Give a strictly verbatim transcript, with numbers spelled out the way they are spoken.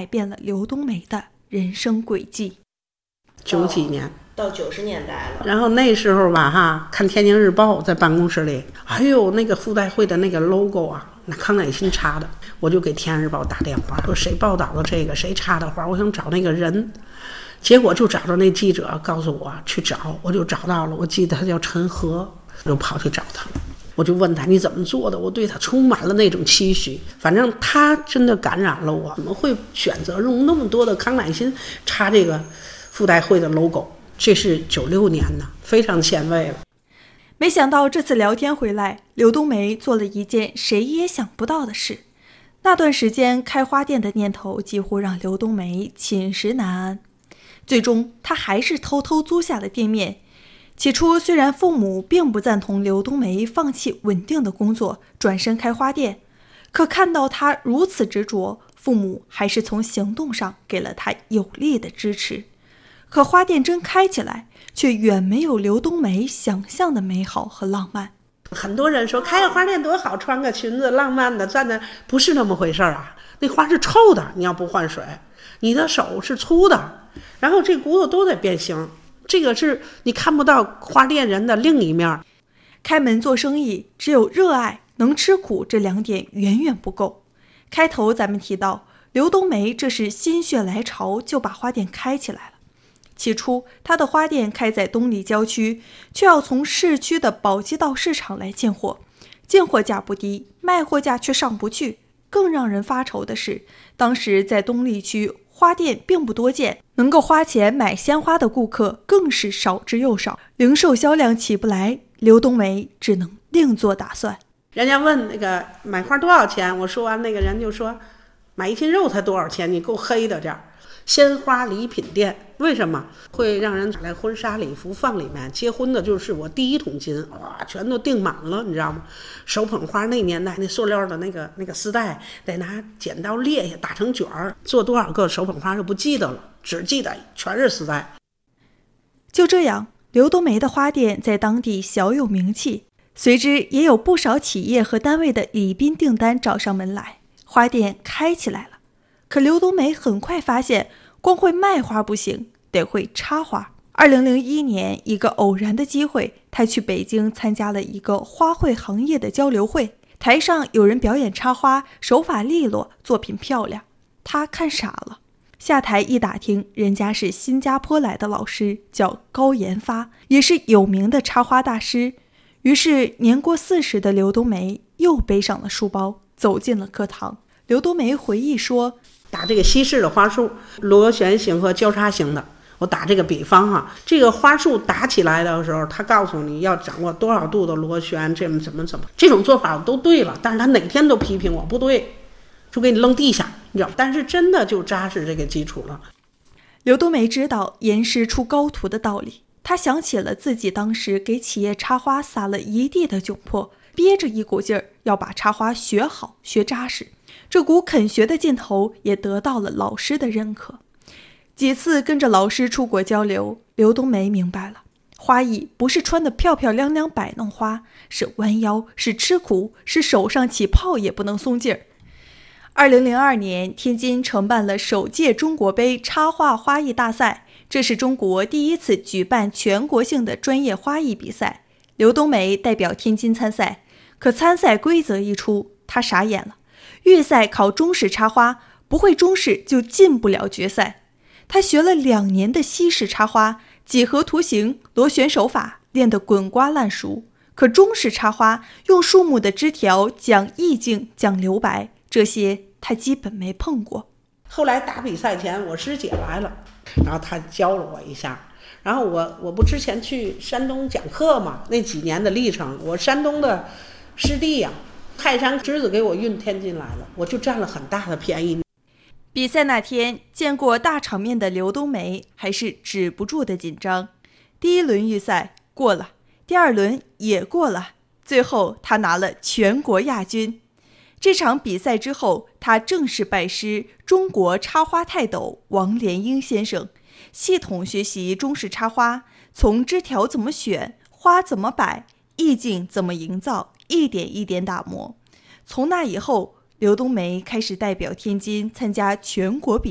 改变了刘冬梅的人生轨迹。 九几年到九十年代了， 然后那时候吧哈，看天津日报在办公室里，哎呦那个妇代会的那个 logo 啊，那康乃馨插的，我就给天津日报打电话，说谁报道了这个，谁插的花，我想找那个人。结果就找着那记者，告诉我去找，我就找到了，我记得他叫陈和，我就跑去找他，我就问他你怎么做的，我对他充满了那种期许。反正他真的感染了我，怎么会选择用那么多的康乃馨插这个妇代会的 logo？ 这是九六年呢，非常前卫了。 没想到这次聊天回来，刘冬梅做了一件谁也想不到的事。那段时间开花店的念头几乎让刘冬梅寝食难安，最终她还是偷偷租下了店面。起初虽然父母并不赞同刘冬梅放弃稳定的工作转身开花店，可看到她如此执着，父母还是从行动上给了她有力的支持。可花店真开起来，却远没有刘冬梅想象的美好和浪漫。 很多人说开个花店多好，穿个裙子浪漫的站在，不是那么回事啊。那花是臭的，你要不换水，你的手是粗的，然后这骨头都得变形，这个是你看不到花店人的另一面。 开门做生意，只有热爱能吃苦这两点远远不够。开头咱们提到刘冬梅这是心血来潮就把花店开起来了。起初他的花店开在东里郊区，却要从市区的宝鸡道市场来进货，进货价不低，卖货价却上不去。更让人发愁的是，当时在东丽区花店并不多见，能够花钱买鲜花的顾客更是少之又少，零售销量起不来，刘冬梅只能另做打算。 人家问那个买花多少钱，我说完那个人就说买一斤肉才多少钱，你够黑的这样。鲜花礼品店为什么会让人来婚纱礼服放里面？结婚的就是我第一桶金，哇，全都订满了，你知道吗？手捧花那年代那塑料的那个那个丝带得拿剪刀裂下打成卷儿，做多少个手捧花就不记得了，只记得全是丝带。 就这样，刘冬梅的花店在当地小有名气，随之也有不少企业和单位的礼宾订单找上门来，花店开起来了。可刘冬梅很快发现，光会卖花不行，得会插花。二零零一年，一个偶然的机会，她去北京参加了一个花卉行业的交流会，台上有人表演插花，手法利落，作品漂亮，她看傻了。下台一打听，人家是新加坡来的老师，叫高研发，也是有名的插花大师。于是年过四十的刘冬梅又背上了书包，走进了课堂。刘冬梅回忆说， 打这个西式的花束，螺旋形和交叉形的，我打这个比方哈，这个花束打起来的时候，他告诉你要掌握多少度的螺旋，这么怎么怎么，这种做法都对了，但是他哪天都批评我不对，就给你扔地下，你知道，但是真的就扎实这个基础了。 刘冬梅知道严师出高徒的道理，她想起了自己当时给企业插花撒了一地的窘迫，憋着一股劲儿要把插花学好学扎实。这股肯学的劲头也得到了老师的认可。几次跟着老师出国交流，刘冬梅明白了，花艺不是穿得漂漂亮亮摆弄花，是弯腰，是吃苦，是手上起泡也不能松劲儿。二零零二年，天津承办了首届中国杯插画花艺大赛，这是中国第一次举办全国性的专业花艺比赛。刘冬梅代表天津参赛，可参赛规则一出，她傻眼了。预赛考中式插花，不会中式就进不了决赛。他学了两年的西式插花，几何图形、螺旋手法练得滚瓜烂熟。可中式插花用树木的枝条讲意境、讲留白，这些他基本没碰过。 后来打比赛前，我师姐来了，然后她教了我一下。然后我我不之前去山东讲课嘛，那几年的历程，我山东的师弟呀、啊。泰山侄子给我运天津来了，我就占了很大的便宜。 比赛那天，见过大场面的刘冬梅还是止不住的紧张。第一轮预赛过了，第二轮也过了，最后他拿了全国亚军。这场比赛之后，他正式拜师中国插花泰斗王连英先生，系统学习中式插花，从枝条怎么选，花怎么摆，意境怎么营造，一点一点打磨。从那以后，刘冬梅开始代表天津参加全国比赛。